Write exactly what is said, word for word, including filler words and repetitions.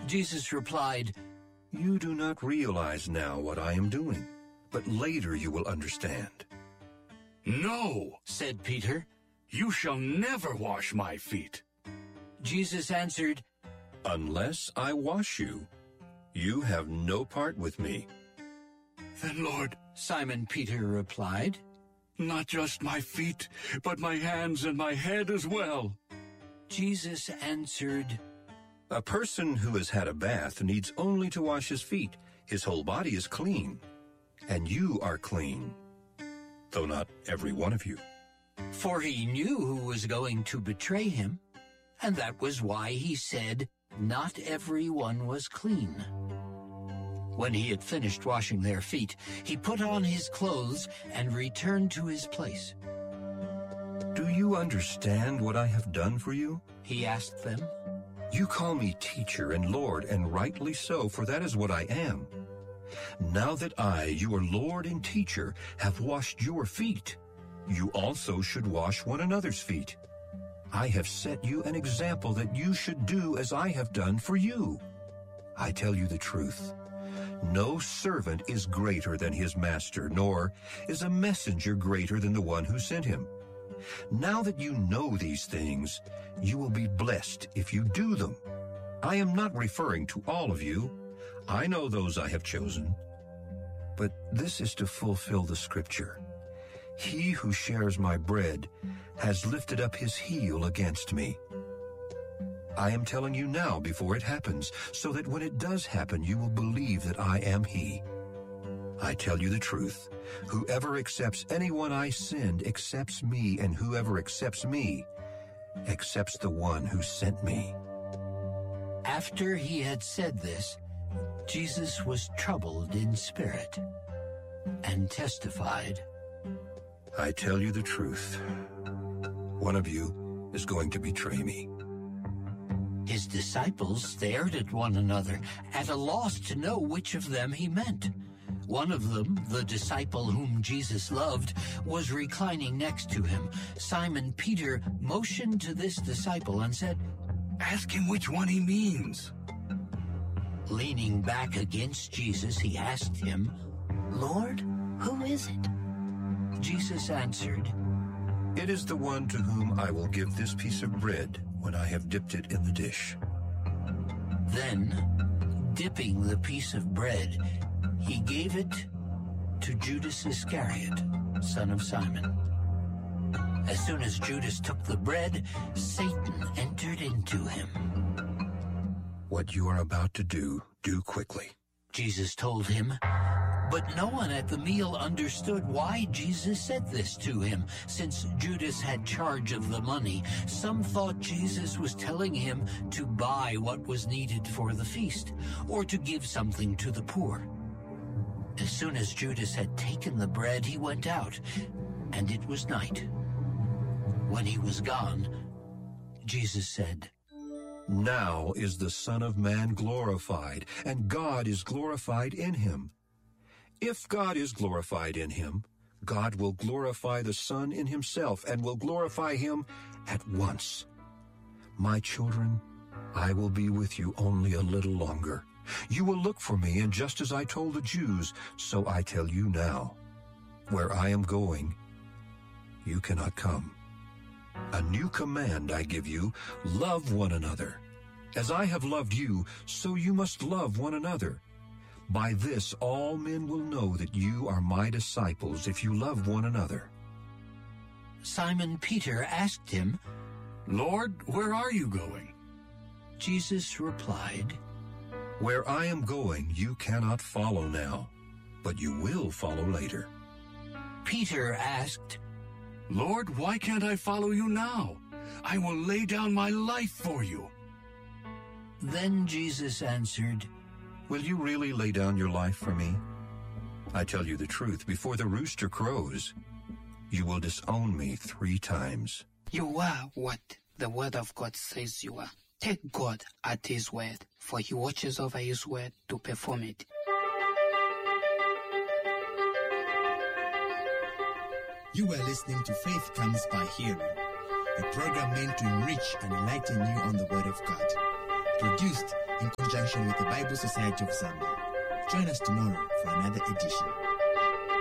Jesus replied, "You do not realize now what I am doing, but later you will understand." "No," said Peter. "You shall never wash my feet." Jesus answered, "Unless I wash you, you have no part with me." "Then, Lord," Simon Peter replied, "not just my feet, but my hands and my head as well." Jesus answered, "A person who has had a bath needs only to wash his feet. His whole body is clean, and you are clean, though not every one of you." For he knew who was going to betray him, and that was why he said, "Not everyone was clean." When he had finished washing their feet, he put on his clothes and returned to his place. "Do you understand what I have done for you?" he asked them. "You call me teacher and Lord, and rightly so, for that is what I am. Now that I, your Lord and teacher, have washed your feet, you also should wash one another's feet. I have set you an example that you should do as I have done for you. I tell you the truth. No servant is greater than his master, nor is a messenger greater than the one who sent him. Now that you know these things, you will be blessed if you do them. I am not referring to all of you. I know those I have chosen. But this is to fulfill the scripture. He who shares my bread has lifted up his heel against me. I am telling you now before it happens, so that when it does happen, you will believe that I am he. I tell you the truth. Whoever accepts anyone I send accepts me, and whoever accepts me accepts the one who sent me." After he had said this, Jesus was troubled in spirit and testified, "I tell you the truth. One of you is going to betray me." His disciples stared at one another, at a loss to know which of them he meant. One of them, the disciple whom Jesus loved, was reclining next to him. Simon Peter motioned to this disciple and said, "Ask him which one he means." Leaning back against Jesus, he asked him, "Lord, who is it?" Jesus answered, "It is the one to whom I will give this piece of bread when I have dipped it in the dish." Then, dipping the piece of bread, he gave it to Judas Iscariot, son of Simon. As soon as Judas took the bread, Satan entered into him. "What you are about to do, do quickly," Jesus told him. But no one at the meal understood why Jesus said this to him, since Judas had charge of the money. Some thought Jesus was telling him to buy what was needed for the feast, or to give something to the poor. As soon as Judas had taken the bread, he went out, and it was night. When he was gone, Jesus said, "Now is the Son of Man glorified, and God is glorified in him. If God is glorified in him, God will glorify the Son in himself, and will glorify him at once. My children, I will be with you only a little longer. You will look for me, and just as I told the Jews, so I tell you now. Where I am going, you cannot come. A new command I give you, love one another. As I have loved you, so you must love one another. By this all men will know that you are my disciples, if you love one another." Simon Peter asked him, "Lord, where are you going?" Jesus replied, "Where I am going, you cannot follow now, but you will follow later." Peter asked, "Lord, why can't I follow you now? I will lay down my life for you." Then Jesus answered, "Will you really lay down your life for me? I tell you the truth, before the rooster crows, you will disown me three times." You are what the word of God says you are. Take God at his word, for he watches over his word to perform it. You were listening to Faith Comes by Hearing, a program meant to enrich and enlighten you on the Word of God. Produced in conjunction collaboration with the Bible Society of Zambia. Join us tomorrow for another edition.